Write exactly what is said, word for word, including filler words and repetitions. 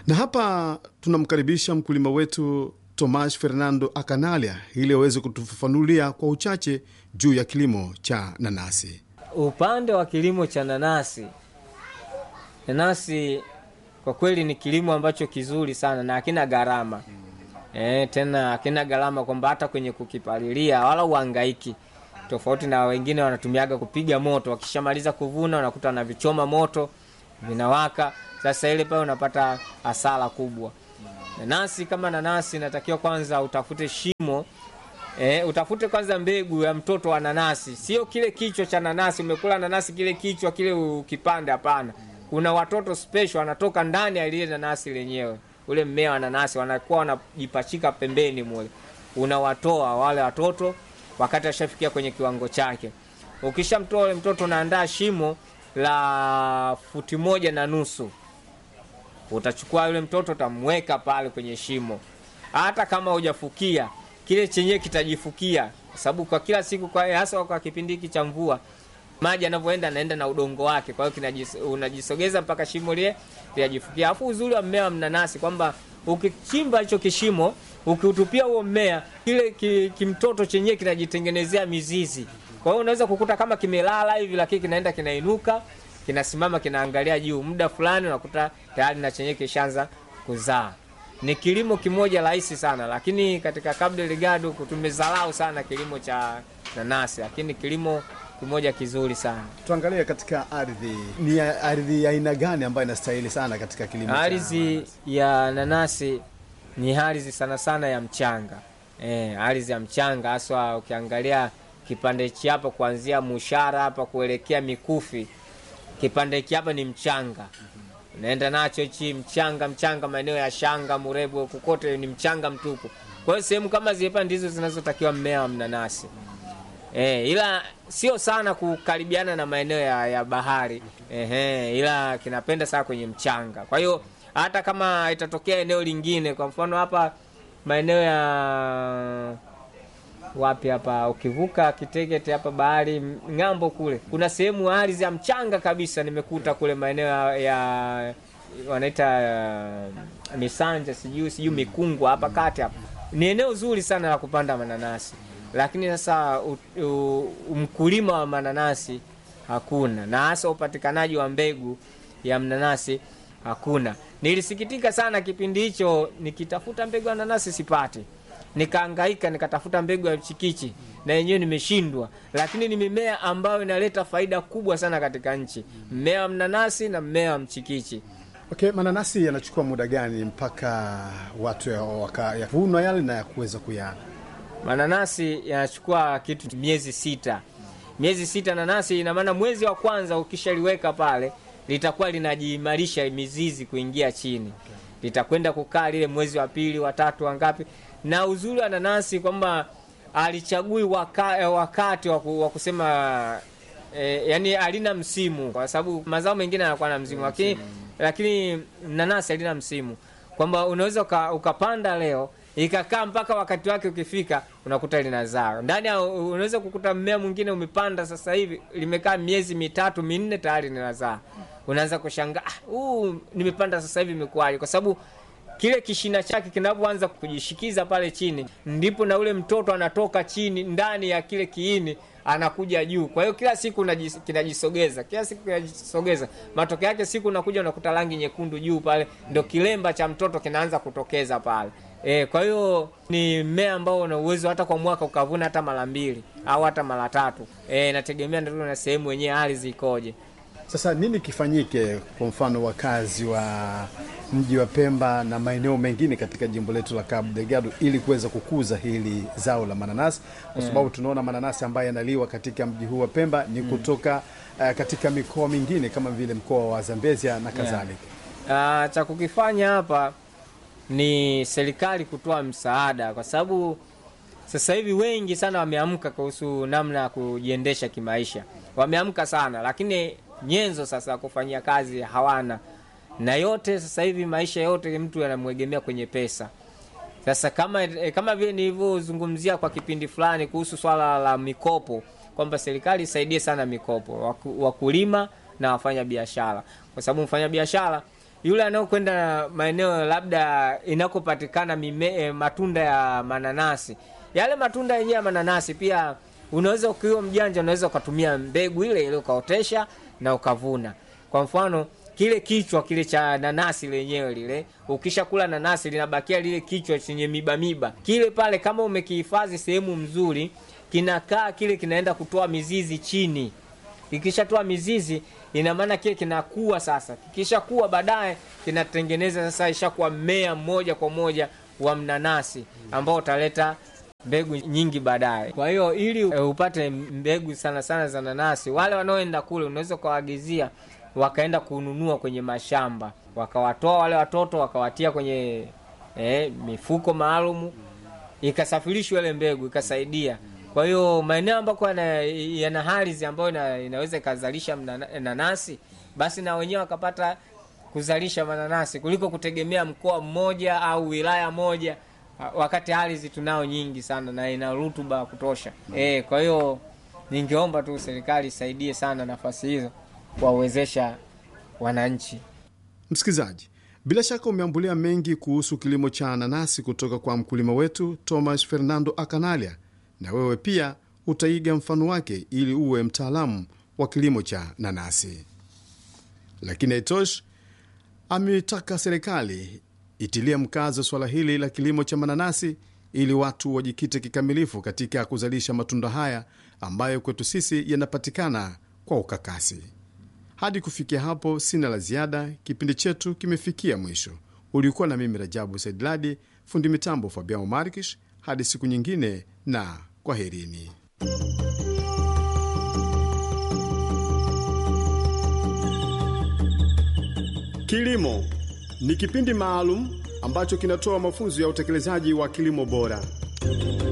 Na hapa tunamkaribisha mkulima wetu Tomas Fernando Akanalia ili aweze kutufafanulia kwa uchache juu ya kilimo cha nanasi. Upande wa kilimo cha nanasi, nanasi kwa kweli ni kilimo ambacho kizuri sana na hakina gharama. Eh, tena hakina gharama kwamba hata kwenye kukipalilia wala uhangaiki. Tofauti na wengine wanatumiaga kupiga moto, wakishamaliza kuvuna wanakuta wanavichoma moto, vinawaka. Sasa ile pale unapata hasara kubwa. Nanasi kama nanasi natakiwa kwanza utafute shimo. Eh, utafute kwanza mbegu ya mtoto wa nanasi. Sio kile kichwa cha nanasi, umekula nanasi kile kichwa kile ukipande, hapana. Kuna watoto special wanatoka ndani ya ile nanasi lenyewe. Ule mmea wa nanasi wanakuwa wanajipachika pembeni mule. Unawatoa wale watoto wakati ashafikia kwenye kiwango chake. Ukishamtoa ule mtoto unaandaa shimo la futi moja na nusu. Utachukua yule mtoto utamweka pale kwenye shimo. Hata kama hujafukia, kile chenyewe kitajifukia, kwa sababu kwa kila siku, kwa hasa kwa kipindi hiki cha mvua, maji yanavyoenda naenda na udongo wake. Kwa hiyo unajisogeza mpaka shimo lile liajifukia. Alafu uzuri wa mmea wa mnanasi kwamba ukichimba hicho kishimo, ukiutupia huo mmea, kile ki, kimtoto chenyewe kinajitengenezea mizizi. Kwa hiyo unaweza kukuta kama kimelala hivi, lakini kinaenda kinainuka, kinasimama, kinaangalia juu. Muda fulani unakuta tayari na chenyewe kishaanza kuzaa. Ni kilimo kimoja rahisi sana, lakini katika Cabo Delgado tumezalao sana kilimo cha nanasi, lakini kilimo kimoja kizuri sana. Tuangalie katika ardhi. Ni ardhi ya aina gani ambayo inastahili sana katika kilimo cha ardhi ya nanasi? Ni ardhi sana sana ya mchanga. Eh, ardhi ya mchanga hasa ukiangalia kipande hiki hapa kuanzia Mushara hapa kuelekea Mikufi. Kipande hiki hapa ni mchanga. Unaenda nacho hichi mchanga mchanga maeneo ya Shanga, Murebo, kukote ni mchanga mtupu. Kwa hiyo sehemu kama zipa ndizo zinazotakiwa mmea wa mnanasi. Eh, ila sio sana kukaribiana na maeneo ya, ya bahari. Ehe, ila kinapenda sana kwenye mchanga. Kwa hiyo hata kama itatokea eneo lingine, kwa mfano hapa maeneo ya wapi hapa, ukivuka Kitegete hapa bahari ngambo kule, kuna sehemu ardhi ya mchanga kabisa nimekuta kule maeneo ya, ya wanaita uh, Misanja sijui sijui Mikungwa hapa kati hapa. Ni eneo zuri sana la kupanda mananasi. Lakini sasa mkulima wa mananasi hakuna, na hasa upatikanaji wa mbegu ya mnanasi hakuna. Nilisikitika sana kipindi hicho nikitafuta mbegu ya nanasi sipati. Nikahangaika nikatafuta mbegu ya chikichi na yenyewe nimeshindwa. Lakini ni mimea ambayo inaleta faida kubwa sana katika nchi. Mmea wa mnanasi na mmea wa mchikichi. Okay, mananasi yanachukua muda gani mpaka watu yakavunwa yale na ya kuweza kuyana? Mananasi yanachukua kitu miezi sita. Miezi sita nanasi, ina maana mwezi wa kwanza ukishaliweka pale litakuwa linajiimarisha mizizi kuingia chini. Okay. Litakwenda kukaa lile mwezi wa pili, wa tatu, wa ngapi. Na uzuri wa nanasi kwamba alichagui waka, wakati wa kusema eh, yani alina msimu, kwa sababu mazao mengine yanakuwa na msimu, lakini lakini nanasi alina msimu. Kwamba unaweza uka, ukapanda leo ikakaa mpaka wakati wake ukifika unakuta linazaa. Ndani unaweza kukuta mmea mwingine umepanda sasa hivi limekaa miezi mitatu minne tayari linazaa. Unaanza kushangaa, uh nimepanda sasa hivi imekuaje? Kwa sababu kile kishina chake kinapoanza kujishikiza pale chini, ndipo na ule mtoto anatoka chini ndani ya kile kiini anakuja juu. Kwa hiyo kila siku kinajisogeza, kila siku kinajisogeza. Matokeo yake siku unakuja unakuta rangi nyekundu juu pale, ndio kilemba cha mtoto kinaanza kutokeza pale. E, kwa hiyo ni mmea ambao una uwezo hata kwa mwaka ukavuna hata mara mbili au hata mara tatu. E, nategemea ndio na sehemu yenyewe ardhi ikoje. Sasa nini kifanyike kwa mfano wakazi wa mji wa Pemba na maeneo mengine katika jimbo letu la Cabo Delgado ili kuweza kukuza hili zao la mananasi? Kwa sababu tunaona mananasi ambayo yanaliwa katika mji huu wa Pemba ni kutoka uh, katika mikoa mingine kama vile mkoa wa Zambezia na kadhalika. Yeah. Uh, cha kukifanya hapa ni serikali kutoa msaada, kwa sababu sasa hivi wengi sana wameamka kuhusu namna ya kujiendesha kimaisha. Wameamka sana, lakini nyenzo sasa kufanyia kazi hawana. Na yote sasa hivi maisha yote mtu yanamwegemea kwenye pesa. Sasa kama kama vile nilivyozungumzia kwa kipindi fulani kuhusu swala la mikopo, kwamba serikali isaidie sana mikopo wakulima na wafanya biashara. Kwa sababu mfanya biashara yule anayokwenda maeneo labda inakopatikana mime matunda ya mananasi, yale matunda yenyewe ya mananasi pia unaweza, ukiwa mjanja unaweza ukatumia mbegu ile ile ukaotesha na ukavuna. Kwa mfano kile kichwa kile cha nanasi lenyewe lile, ukisha kula nanasi linabakia lile kichwa chenye miba miba kile pale, kama umekihifadhi sehemu mzuri, kinakaa kile, kinaenda kutoa mizizi chini. Ikishatoa mizizi, ina maana kile kinakuwa sasa. Kisha kuwa baadaye kinatengeneza sasa, ishakuwa mmea mmoja kwa moja wa mnanasi ambao utaleta mbegu nyingi baadaye. Kwa hiyo ili uh, upate mbegu sana sana za nanasi, wale wanaoenda kule unaweza kuwaagizia wakaenda kununua kwenye mashamba, wakawatoa wale watoto wakawatia kwenye eh, mifuko maalumu, ikasafirishwa ile mbegu ikasaidia. Kwa hiyo maeneo ambako yana, yana ardhi ambayo ina, inaweza ikazalisha nanasi, basi na wenyewe wakapata kuzalisha mananasi kuliko kutegemea mkoa mmoja au wilaya moja, wakati ardhi tunao nyingi sana na ina rutuba kutosha. Eh, kwa hiyo ningeomba tu serikali isaidie sana nafasi hizo kuwawezesha wananchi. Msikilizaji, bila shaka umeambulia mengi kuhusu kilimo cha nanasi kutoka kwa mkulima wetu Thomas Fernando Akanalia, na wewe pia utaiga mfano wake ili uwe mtaalamu wa kilimo cha nanasi. Lakini haitoshi, ametaka serikali itilia mkazo swala hili la kilimo cha mananasi ili watu wajikite kikamilifu katika kuzalisha matunda haya ambayo kwetu sisi yanapatikana kwa ukakasi. Hadi kufikia hapo sina la ziada, kipindi chetu kimefikia mwisho. Ulikuwa na mimi Rajabu Saidladi, fundi mitambo Fabiano Markish. Hadi siku nyingine na kwaherini. Kilimo ni kipindi maalum ambacho kinatoa mafunzo ya utekelezaji wa kilimo bora.